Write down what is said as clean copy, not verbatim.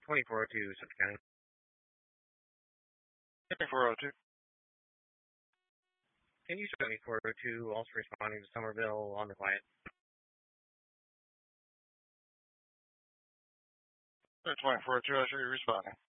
2402, Central County. 2402. Can you show me 402, also responding to Somerville on the quiet? 2402, I show you responding.